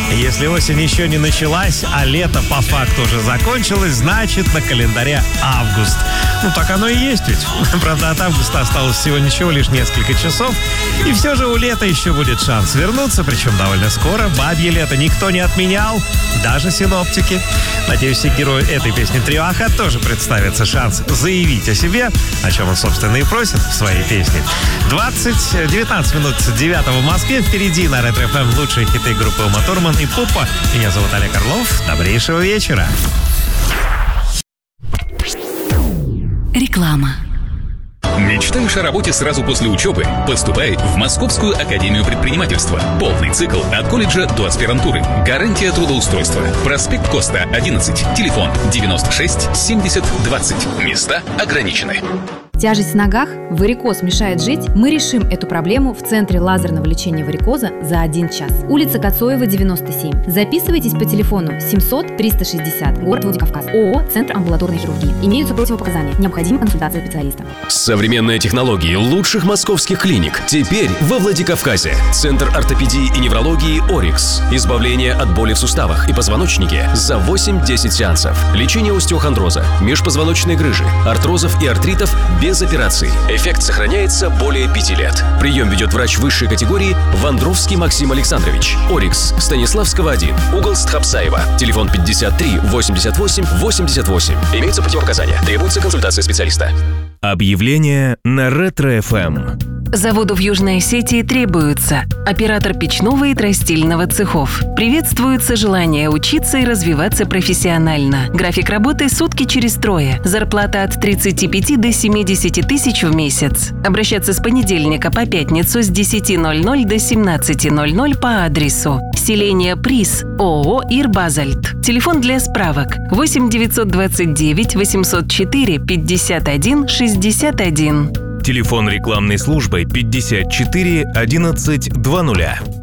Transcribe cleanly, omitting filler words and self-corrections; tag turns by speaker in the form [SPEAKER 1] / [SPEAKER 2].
[SPEAKER 1] Если осень еще не началась, а лето по факту уже закончилось, значит на календаре август. Ну так оно и есть ведь. Правда, от августа осталось всего ничего, лишь несколько часов. И все же у лета еще будет шанс вернуться, причем довольно скоро. Бабье лето никто не отменял, даже синоптики. Надеюсь, все герои этой песни Трио А-ха тоже представится шанс заявить о себе, о чем он, собственно, и просит в своей песне. 19 минут 9 в Москве. Впереди на Ретро ФМ лучшие хиты группы Ума Турман и Пупа. Меня зовут Олег Орлов. Добрейшего вечера.
[SPEAKER 2] Реклама.
[SPEAKER 3] Мечтаешь о работе сразу после учебы? Поступай в Московскую академию предпринимательства. Полный цикл от колледжа до аспирантуры. Гарантия трудоустройства. Проспект Коста, 11. Телефон 96 70 20. Места ограничены.
[SPEAKER 4] Тяжесть в ногах, варикоз мешает жить? Мы решим эту проблему в Центре лазерного лечения варикоза за 1 час. Улица Коцоева, 97. Записывайтесь по телефону 700-360, город Владикавказ. ООО «Центр амбулаторной хирургии». Имеются противопоказания. Необходима консультация специалиста.
[SPEAKER 5] Современные технологии лучших московских клиник. Теперь во Владикавказе. Центр ортопедии и неврологии «Орикс». Избавление от боли в суставах и позвоночнике за 8-10 сеансов. Лечение остеохондроза, межпозвоночной грыжи, артрозов и артритов без операций. Эффект сохраняется более 5 лет. Прием ведет врач высшей категории Вандровский Максим Александрович. «Орикс», Станиславского, 1. Угол Стхапсаева. Телефон 53 88 88. Имеются противопоказания. Требуется консультация специалиста.
[SPEAKER 6] Объявление на Ретро-ФМ.
[SPEAKER 2] Заводу в Южной Осетии требуется оператор печного и тростильного цехов. Приветствуется желание учиться и развиваться профессионально. График работы сутки через 3. Зарплата от 35 до 70 тысяч в месяц. Обращаться с понедельника по пятницу с 10:00 до 17:00 по адресу селение Приз, ООО «Ирбазальт». Телефон для справок 8 929 804 51 61.
[SPEAKER 6] Телефон рекламной службы 54 11 00.